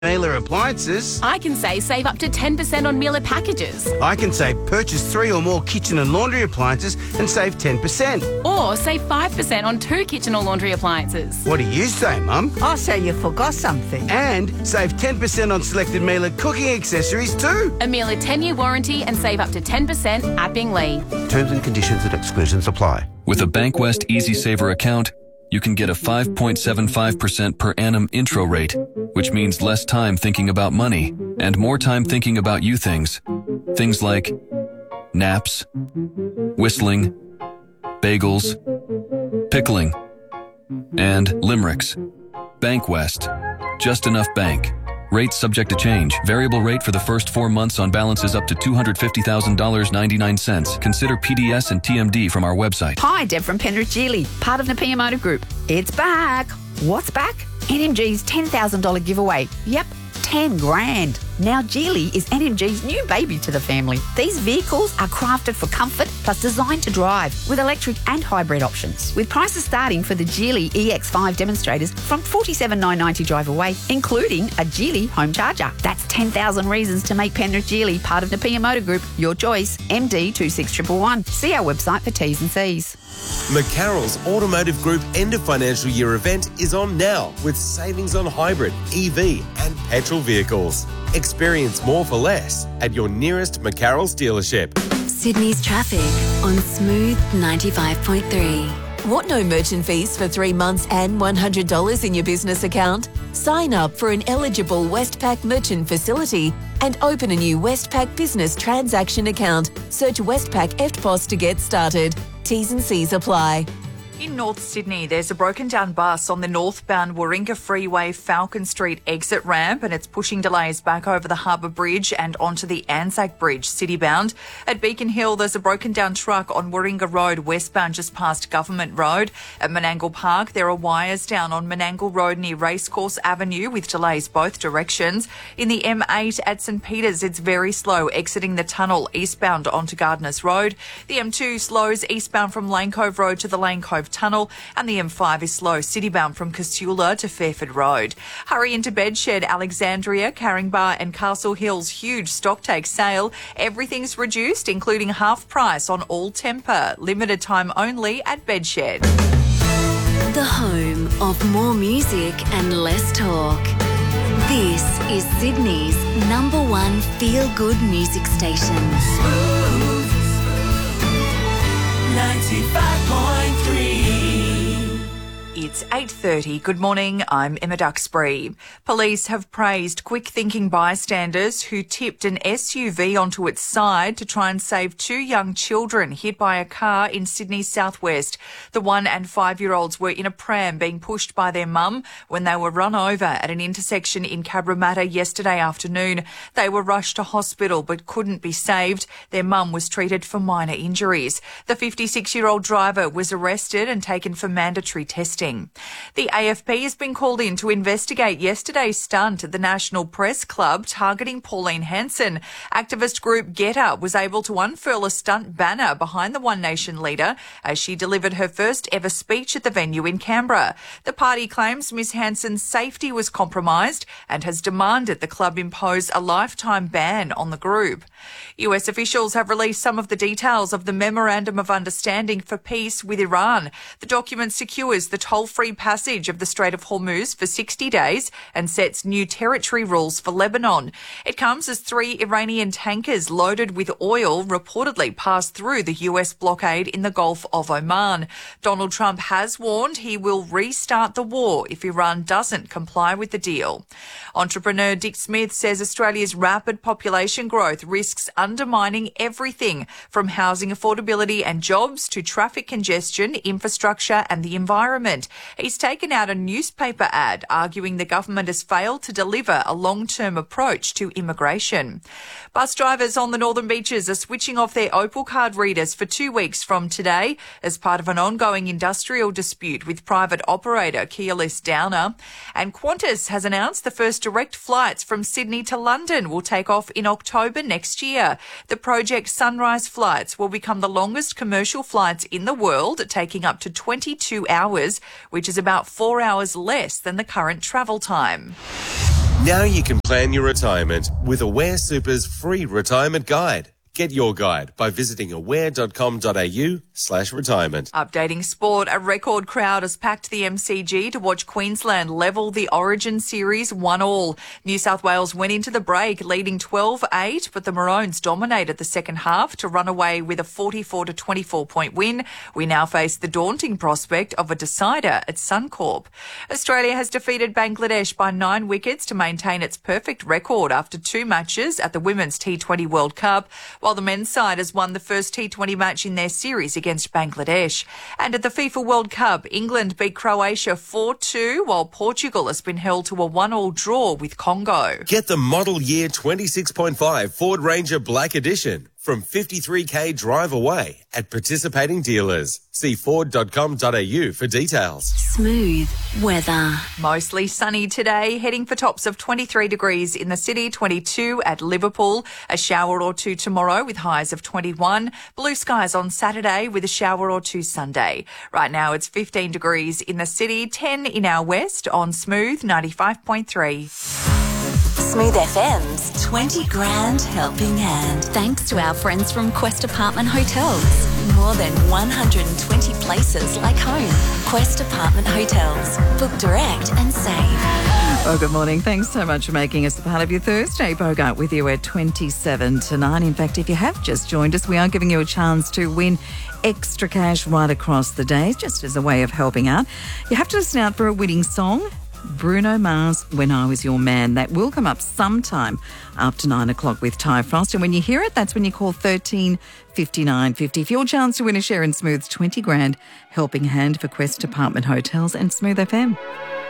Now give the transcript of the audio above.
Miele appliances. I can say save up to 10% on Miele packages. I can say purchase 3 or more kitchen and laundry appliances and save 10%. Or save 5% on 2 kitchen or laundry appliances. What do you say, Mum? I say you forgot something. And save 10% on selected Miele cooking accessories too. A Miele 10-year warranty and save up to 10% at Binglee. Terms and conditions and exclusions apply. With a Bankwest EasySaver account, you can get a 5.75% per annum intro rate, which means less time thinking about money and more time thinking about you things. Things like naps, whistling, bagels, pickling, and limericks. Bankwest. Just enough bank. Rates subject to change. Variable rate for the first 4 months on balances up to $250,000.99. Consider PDS and TMD from our website. Hi, Deb from Penrith Geely, part of the Pia Motor Group. It's back. What's back? NMG's $10,000 giveaway. Yep, 10 grand. Now Geely is NMG's new baby to the family. These vehicles are crafted for comfort plus designed to drive with electric and hybrid options. With prices starting for the Geely EX5 demonstrators from $47,990 drive away, including a Geely home charger. That's 10,000 reasons to make Penrith Geely part of the Pia Motor Group. Your choice, MD 26111. See our website for T's and C's. McCarroll's Automotive Group end of financial year event is on now with savings on hybrid, EV and petrol vehicles. Experience more for less at your nearest McCarroll's dealership. Sydney's traffic on Smooth 95.3. Want no merchant fees for 3 months and $100 in your business account? Sign up for an eligible Westpac merchant facility and open a new Westpac business transaction account. Search Westpac EFTPOS to get started. T's and C's apply. In North Sydney, there's a broken down bus on the northbound Warringah Freeway Falcon Street exit ramp, and it's pushing delays back over the Harbour Bridge and onto the Anzac Bridge citybound. At Beacon Hill, there's a broken down truck on Warringah Road westbound just past Government Road. At Menangle Park, there are wires down on Menangle Road near Racecourse Avenue with delays both directions. In the M8 at St Peters, it's very slow exiting the tunnel eastbound onto Gardeners Road. The M2 slows eastbound from Lane Cove Road to the Lane Cove Tunnel, and the M5 is slow citybound from Casula to Fairford Road. Hurry into Bedshed, Alexandria, Caringbah and Castle Hill's huge stocktake sale. Everything's reduced, including half price on all Temper. Limited time only at Bedshed. The home of more music and less talk. This is Sydney's #1 feel-good music station. Smooth 95.3. It's 8:30. Good morning. I'm Emma Duxbury. Police have praised quick-thinking bystanders who tipped an SUV onto its side to try and save 2 young children hit by a car in Sydney's southwest. The 1- and 5-year-olds were in a pram being pushed by their mum when they were run over at an intersection in Cabramatta yesterday afternoon. They were rushed to hospital but couldn't be saved. Their mum was treated for minor injuries. The 56-year-old driver was arrested and taken for mandatory testing. The AFP has been called in to investigate yesterday's stunt at the National Press Club targeting Pauline Hanson. Activist group GetUp was able to unfurl a stunt banner behind the One Nation leader as she delivered her first ever speech at the venue in Canberra. The party claims Ms Hanson's safety was compromised and has demanded the club impose a lifetime ban on the group. US officials have released some of the details of the Memorandum of Understanding for Peace with Iran. The document secures the toll-free passage of the Strait of Hormuz for 60 days and sets new territory rules for Lebanon. It comes as 3 Iranian tankers loaded with oil reportedly passed through the US blockade in the Gulf of Oman. Donald Trump has warned he will restart the war if Iran doesn't comply with the deal. Entrepreneur Dick Smith says Australia's rapid population growth risks undermining everything from housing affordability and jobs to traffic congestion, infrastructure and the environment. He's taken out a newspaper ad arguing the government has failed to deliver a long-term approach to immigration. Bus drivers on the Northern Beaches are switching off their Opal card readers for 2 weeks from today as part of an ongoing industrial dispute with private operator Keolis Downer. And Qantas has announced the first direct flights from Sydney to London will take off in October next year. The Project Sunrise flights will become the longest commercial flights in the world, taking up to 22 hours, which is about 4 hours less than the current travel time. Now you can plan your retirement with Aware Super's free retirement guide. Get your guide by visiting aware.com.au/retirement. Updating sport, a record crowd has packed the MCG to watch Queensland level the Origin Series 1-1. New South Wales went into the break leading 12-8, but the Maroons dominated the second half to run away with a 44-24 point win. We now face the daunting prospect of a decider at Suncorp. Australia has defeated Bangladesh by 9 wickets to maintain its perfect record after 2 matches at the Women's T20 World Cup, while the men's side has won the first T20 match in their series against Bangladesh. And at the FIFA World Cup, England beat Croatia 4-2, while Portugal has been held to a 1-1 draw with Congo. Get the model year 26.5 Ford Ranger Black Edition from 53k drive away at participating dealers. See Ford.com.au for details. Smooth weather. Mostly sunny today, heading for tops of 23 degrees in the city, 22 at Liverpool, a shower or two tomorrow with highs of 21, blue skies on Saturday with a shower or two Sunday. Right now it's 15 degrees in the city, 10 in our west on Smooth 95.3. Smooth FM's 20 grand helping hand. Thanks to our friends from Quest Apartment Hotels. More than 120 places like home. Quest Apartment Hotels. Book direct and save. Oh, good morning. Thanks so much for making us a part of your Thursday. Bogart with you at 27 to 9. In fact, if you have just joined us, we are giving you a chance to win extra cash right across the day, just as a way of helping out. You have to listen out for a winning song. Bruno Mars, When I Was Your Man. That will come up sometime after 9 o'clock with Ty Frost. And when you hear it, that's when you call 13 59 50 for your chance to win a share in Smooth's 20 grand helping hand for Quest Apartment Hotels and Smooth FM.